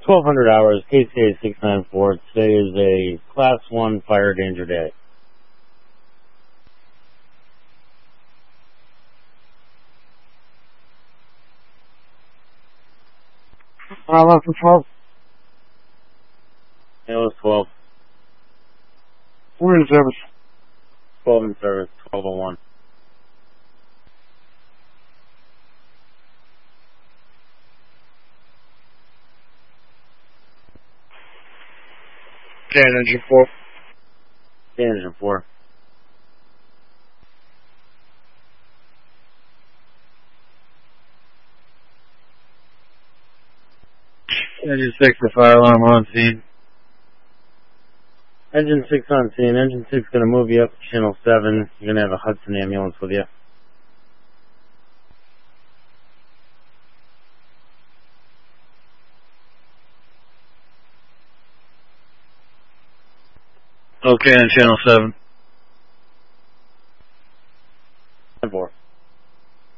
1200 hours, KCA 694. Today is a Class 1 fire danger day. Left for 12. It was 12. We're in service. 12 in service, 1201. Engine 4. Engine 4. Engine 6, the fire alarm on scene. Engine 6 on scene. Engine 6 going to move you up to channel 7. You're going to have a Hudson ambulance with you. Okay, on channel 7.